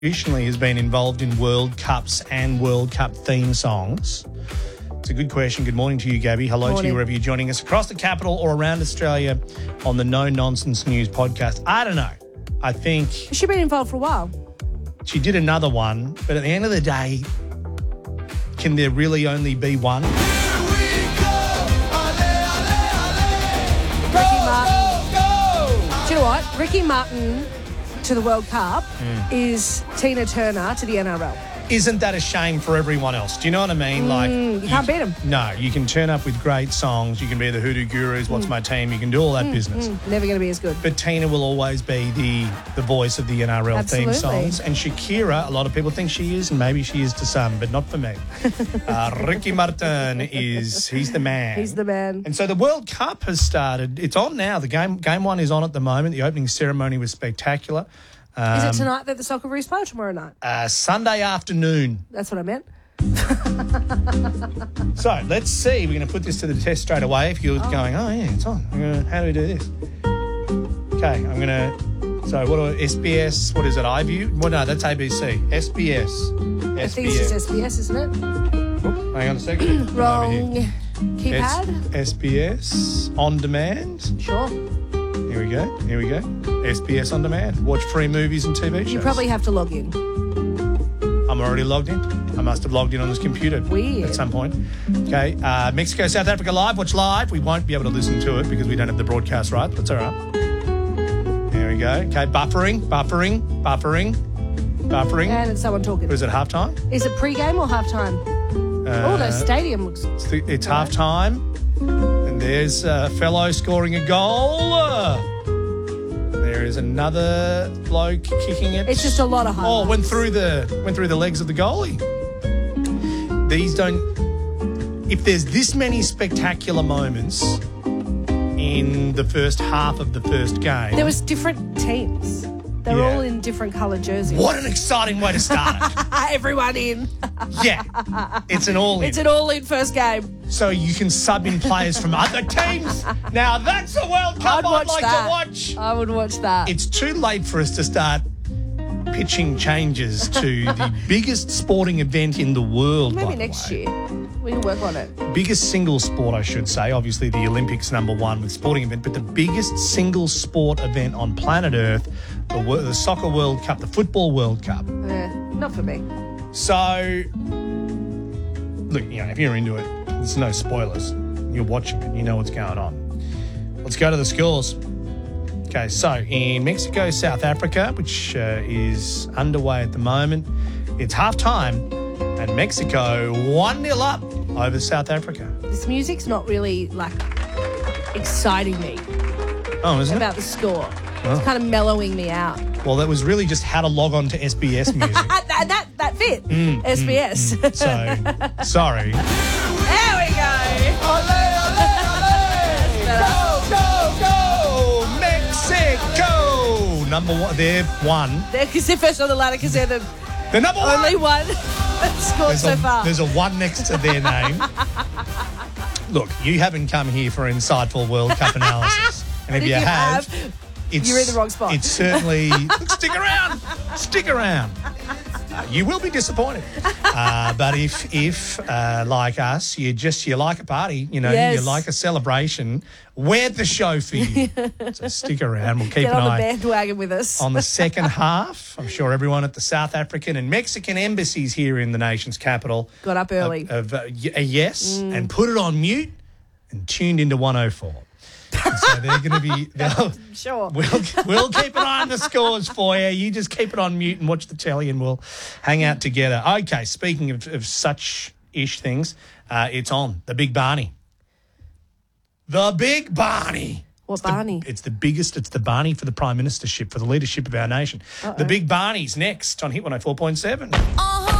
traditionally has been involved in World Cups and World Cup theme songs? It's a good question. Good morning to you, Gabby. Hello to you wherever you're joining us across the capital or around Australia on the No Nonsense News podcast. I don't know. I think She's been involved for a while. she did another one, but at the end of the day, can there really only be one? Ricky Martin. Do you know what? Ricky Martin to the World Cup is Tina Turner to the NRL. Isn't that a shame for everyone else? Do you know what I mean? You can't beat them. No, you can turn up with great songs. You can be the Hoodoo Gurus, What's My Team. You can do all that business. Never going to be as good. But Tina will always be the voice of the NRL theme Absolutely. songs. And Shakira, a lot of people think she is, and maybe she is to some, but not for me. Ricky Martin he's the man. He's the man. And so the World Cup has started. It's on now. The game one is on at the moment. The opening ceremony was spectacular. Is it tonight that the Socceroos play or tomorrow night? Sunday afternoon. That's what I meant. So let's see. We're going to put this to the test straight away. If you're going, oh yeah, it's on. How do we do this? Okay, I'm going to. So what? SBS? What is it? iView? Well, no, that's ABC. SBS. I think it's just SBS, isn't it? Oh, hang on a second. Wrong keypad. SBS on demand. Sure. Here we go. SBS on demand. Watch free movies and TV shows. You probably have to log in. I'm already logged in. I must have logged in on this computer Weird. at some point. Okay, Mexico, South Africa live. Watch live. We won't be able to listen to it because we don't have the broadcast right. That's all right. There we go. Okay, buffering. And it's someone talking. Was it halftime? Is it pre-game or halftime? The stadium looks... It's halftime. And there's a fellow scoring a goal. There is another bloke kicking it. It's just a lot of highlights. Oh, went through the legs of the goalie. These don't. If there's this many spectacular moments in the first half of the first game, There was different teams. They were Yeah. all in different coloured jerseys. what an exciting way to start it. Everyone in. Yeah, it's an all-in. It's an all-in first game. So you can sub in players from other teams. Now that's a World Cup I'd like to watch. I would watch that. It's too late for us to start pitching changes to the biggest sporting event in the world. Maybe by the next way. year. We can work on it. Biggest single sport, I should say. Obviously, the Olympics #1 with sporting event, but the biggest single sport event on planet Earth, the Soccer World Cup, the Football World Cup. Not for me. So, look, if you're into it, there's no spoilers. You're watching it. You know what's going on. Let's go to the scores. Okay, so in Mexico, South Africa, which is underway at the moment, it's half-time, and Mexico 1-0 up over South Africa. This music's not really, exciting me Oh, isn't about the score. It's kind of mellowing me out. it? Well, that was really just how to log on to SBS Music. That fit. SBS. So, sorry. There we go. Go, Mexico! Number one, they're one. Because they're first on the ladder because they're the They're number one. only one that's scored so far. There's a one next to their name. Look, you haven't come here for insightful World Cup analysis. And if you have, you're in the wrong spot. It's certainly... Look, stick around. Stick around. You will be disappointed. But if like us, you like a party, you Yes. like a celebration, we're the show for you. So stick around. We'll keep Get an on the eye bandwagon with us. on the second half. I'm sure everyone at the South African and Mexican embassies here in the nation's capital Got up early. yes, and put it on mute and tuned into 104. And so they're going to be... Sure. We'll keep an eye on the scores for you. You just keep it on mute and watch the telly and we'll hang out together. Okay, speaking of such-ish things, it's on. The Big Barney. The Big Barney. What Barney? It's the biggest. It's the Barney for the Prime Ministership, for the leadership of our nation. The Big Barney's next on Hit 104.7.